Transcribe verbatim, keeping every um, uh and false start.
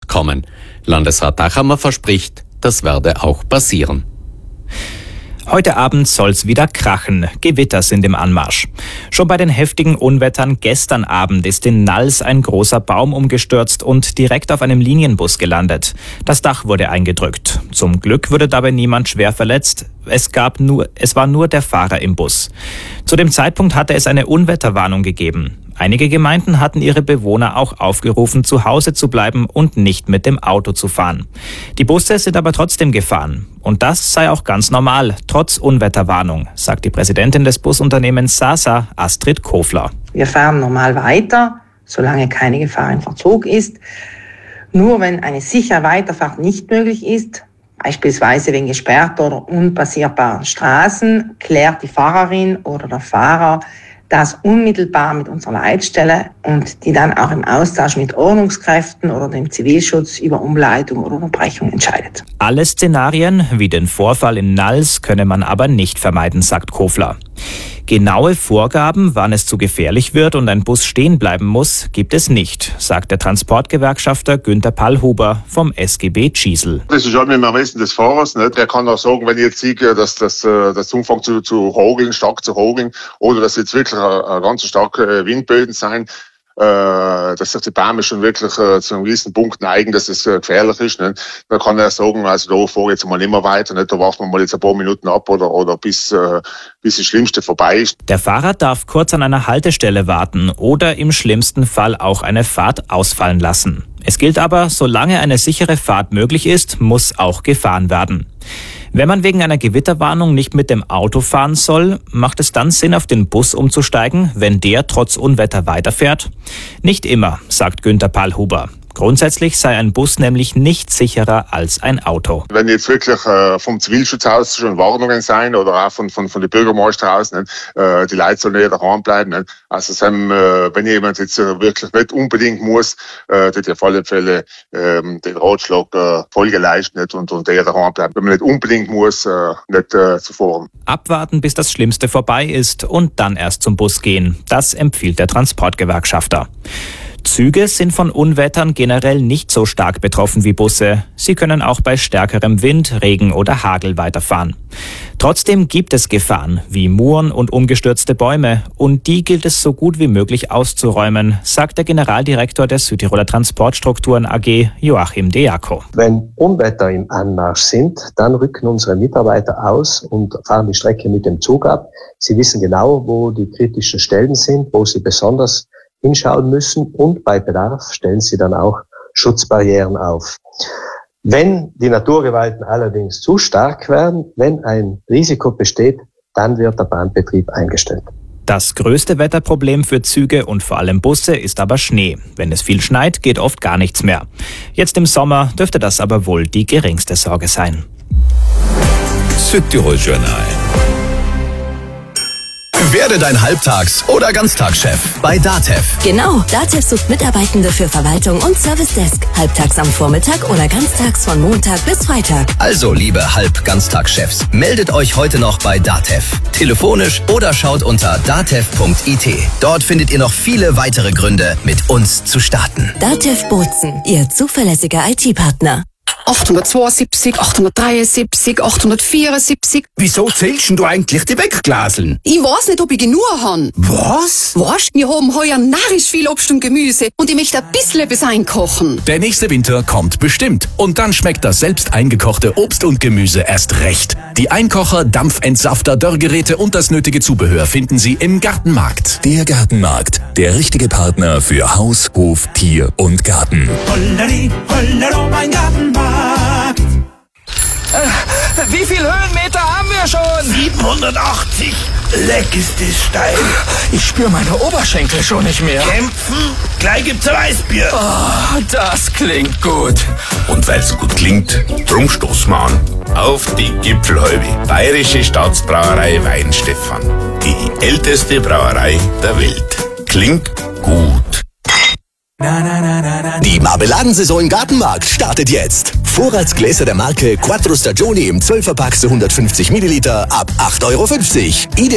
kommen. Landesrat Dachammer verspricht, das werde auch passieren. Heute Abend soll's wieder krachen. Gewitter sind im Anmarsch. Schon bei den heftigen Unwettern gestern Abend ist in Nals ein großer Baum umgestürzt und direkt auf einem Linienbus gelandet. Das Dach wurde eingedrückt. Zum Glück wurde dabei niemand schwer verletzt. Es gab nur, es war nur der Fahrer im Bus. Zu dem Zeitpunkt hatte es eine Unwetterwarnung gegeben. Einige Gemeinden hatten ihre Bewohner auch aufgerufen, zu Hause zu bleiben und nicht mit dem Auto zu fahren. Die Busse sind aber trotzdem gefahren. Und das sei auch ganz normal, trotz Unwetterwarnung, sagt die Präsidentin des Busunternehmens Sasa, Astrid Kofler. Wir fahren normal weiter, solange keine Gefahr im Verzug ist. Nur wenn eine sichere Weiterfahrt nicht möglich ist, beispielsweise wegen gesperrter oder unpassierbaren Straßen, klärt die Fahrerin oder der Fahrer das unmittelbar mit unserer Leitstelle und die dann auch im Austausch mit Ordnungskräften oder dem Zivilschutz über Umleitung oder Unterbrechung entscheidet. Alle Szenarien, wie den Vorfall in Nals, könne man aber nicht vermeiden, sagt Kofler. Genaue Vorgaben, wann es zu gefährlich wird und ein Bus stehen bleiben muss, gibt es nicht, sagt der Transportgewerkschafter Günther Pallhuber vom S G B Tschiesel. Das ist halt mit dem Ermessen des Fahrers. Ne? Der kann auch sagen, wenn ich jetzt sehe, dass das, das anfängt zu, zu hageln, stark zu hageln, oder dass jetzt wirklich eine ganz starke Windböen sein, dass sich die Bäume schon wirklich äh, zu einem gewissen Punkt neigen, dass es äh, gefährlich ist. Ne? Dann kann er sagen, also da fahre ich jetzt mal nicht mehr weiter, ne? Da warten wir mal jetzt ein paar Minuten ab oder, oder bis, äh, bis das Schlimmste vorbei ist. Der Fahrer darf kurz an einer Haltestelle warten oder im schlimmsten Fall auch eine Fahrt ausfallen lassen. Es gilt aber, solange eine sichere Fahrt möglich ist, muss auch gefahren werden. Wenn man wegen einer Gewitterwarnung nicht mit dem Auto fahren soll, macht es dann Sinn, auf den Bus umzusteigen, wenn der trotz Unwetter weiterfährt? Nicht immer, sagt Günther Pallhuber. Grundsätzlich sei ein Bus nämlich nicht sicherer als ein Auto. Wenn jetzt wirklich äh, vom Zivilschutz aus schon Warnungen sein oder auch von von von der Bürgermeister aus, ne, äh, die Leute sollen nicht daheim bleiben. Ne. Also sind, äh, wenn jemand jetzt äh, wirklich nicht unbedingt muss, äh, tut auf alle Fälle äh, den Ratschlag äh, Folge leisten nicht, und und der daheim bleibt. Wenn man nicht unbedingt muss, äh, nicht äh, zu fahren. Abwarten, bis das Schlimmste vorbei ist und dann erst zum Bus gehen. Das empfiehlt der Transportgewerkschafter. Züge sind von Unwettern generell nicht so stark betroffen wie Busse. Sie können auch bei stärkerem Wind, Regen oder Hagel weiterfahren. Trotzdem gibt es Gefahren wie Muren und umgestürzte Bäume, und die gilt es so gut wie möglich auszuräumen, sagt der Generaldirektor der Südtiroler Transportstrukturen A G, Joachim Dejaco. Wenn Unwetter im Anmarsch sind, dann rücken unsere Mitarbeiter aus und fahren die Strecke mit dem Zug ab. Sie wissen genau, wo die kritischen Stellen sind, wo sie besonders hinschauen müssen, und bei Bedarf stellen sie dann auch Schutzbarrieren auf. Wenn die Naturgewalten allerdings zu stark werden, wenn ein Risiko besteht, dann wird der Bahnbetrieb eingestellt. Das größte Wetterproblem für Züge und vor allem Busse ist aber Schnee. Wenn es viel schneit, geht oft gar nichts mehr. Jetzt im Sommer dürfte das aber wohl die geringste Sorge sein. Südtirol Journal. Werde dein Halbtags- oder Ganztagschef bei DATEV. Genau, DATEV sucht Mitarbeitende für Verwaltung und Service Desk. Halbtags am Vormittag oder ganztags von Montag bis Freitag. Also, liebe Halb-Ganztagschefs, meldet euch heute noch bei DATEV. Telefonisch oder schaut unter datev punkt i t. Dort findet ihr noch viele weitere Gründe, mit uns zu starten. DATEV Bozen, Ihr zuverlässiger I T-Partner. achthundertzweiundsiebzig, achthundertdreiundsiebzig, achthundertvierundsiebzig. Wieso zählst du eigentlich die Wegglaseln? Ich weiß nicht, ob ich genug habe. Was? Weißt, wir haben heuer narrisch viel Obst und Gemüse und ich möchte ein bisschen etwas einkochen. Der nächste Winter kommt bestimmt. Und dann schmeckt das selbst eingekochte Obst und Gemüse erst recht. Die Einkocher, Dampfentsafter, Dörrgeräte und das nötige Zubehör finden Sie im Gartenmarkt. Der Gartenmarkt, der richtige Partner für Haus, Hof, Tier und Garten. Holleri, Hollero, mein Gartenmarkt. Äh, wie viel Höhenmeter haben wir schon? siebenhundertachtzig. Leck ist das steil. Ich spüre meine Oberschenkel schon nicht mehr. Kämpfen? Gleich gibt's ein Weißbier. Oh, das klingt gut. Und weil's gut klingt, drum stoßen wir an. Auf die Gipfelhalbe. Bayerische Staatsbrauerei Weinstefan. Die älteste Brauerei der Welt. Klingt gut. Die Marmeladensaison im Gartenmarkt startet jetzt. Vorratsgläser der Marke Quattro Stagioni im zwölfer Pack zu hundertfünfzig Milliliter ab acht Euro fünfzig. Ideal